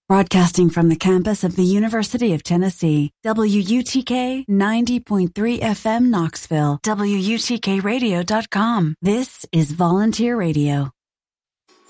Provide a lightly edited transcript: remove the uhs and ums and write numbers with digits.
Broadcasting from the campus of the University of Tennessee, WUTK 90.3 FM Knoxville, WUTKradio.com. This is Volunteer Radio.